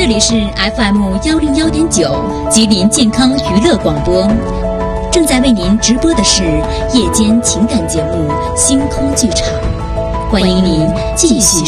这里是 FM101.9吉林健康娱乐广播，正在为您直播的是夜间情感节目《星空剧场》，欢迎您继续